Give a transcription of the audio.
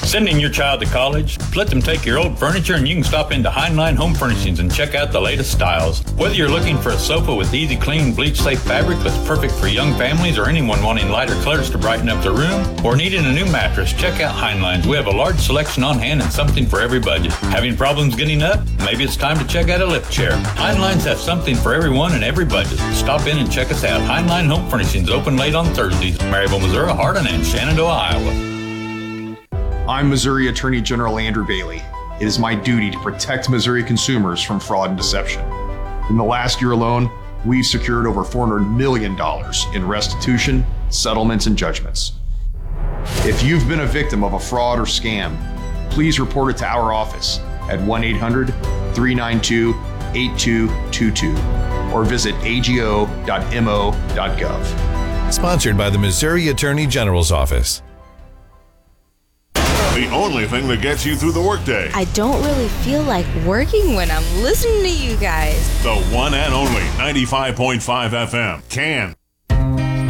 Sending your child to college? Let them take your old furniture and you can stop into Heinlein Home Furnishings and check out the latest styles. Whether you're looking for a sofa with easy clean, bleach-safe fabric that's perfect for young families or anyone wanting lighter colors to brighten up their room, or needing a new mattress, check out Heinlein's. We have a large selection on hand and something for every budget. Having problems getting up? Maybe it's time to check out a lift chair. Heinlein's has something for everyone and every budget. Stop in and check us out. Heinlein Home Furnishings, open late on Thursdays. Maryville, Missouri, Hardin, and Shenandoah, Iowa. I'm Missouri Attorney General Andrew Bailey. It is my duty to protect Missouri consumers from fraud and deception. In the last year alone, we've secured over $400 million in restitution, settlements, and judgments. If you've been a victim of a fraud or scam, please report it to our office at 1-800-392-8222 or visit ago.mo.gov. Sponsored by the Missouri Attorney General's Office. The only thing that gets you through the workday. I don't really feel like working when I'm listening to you guys. The one and only 95.5 FM. Can.